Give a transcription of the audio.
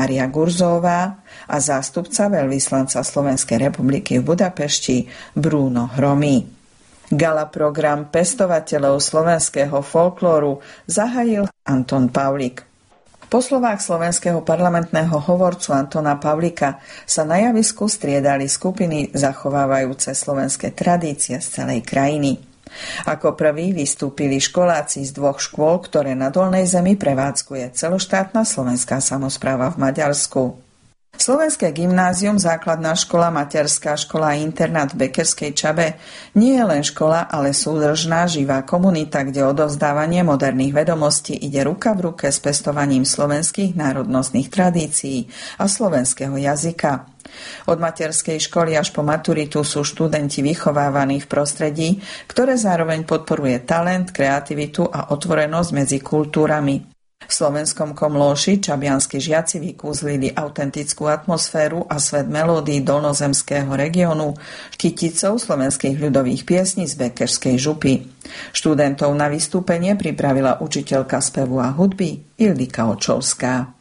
Mária Gurzová a zástupca veľvyslanca Slovenskej republiky v Budapešti Bruno Hromý. Gala program pestovateľov slovenského folklóru zahájil Anton Pavlik. Po slovách slovenského parlamentného hovorcu Antona Pavlika sa na javisku striedali skupiny zachovávajúce slovenské tradície z celej krajiny. Ako prví vystúpili školáci z 2 škôl, ktoré na Dolnej Zemi prevádzkuje celoštátna slovenská samospráva v Maďarsku. Slovenské gymnázium, základná škola, materská škola a internát v Bekerskej Čabe nie je len škola, ale súdržná živá komunita, kde odovzdávanie moderných vedomostí ide ruka v ruke s pestovaním slovenských národnostných tradícií a slovenského jazyka. Od materskej školy až po maturitu sú študenti vychovávaní v prostredí, ktoré zároveň podporuje talent, kreativitu a otvorenosť medzi kultúrami. V slovenskom Komlóši čabianski žiaci vykúzlili autentickú atmosféru a svet melódií dolnozemského regiónu kyticou slovenských ľudových piesní z Bekerskej župy. Študentov na vystúpenie pripravila učiteľka spevu a hudby Ildika Očovská.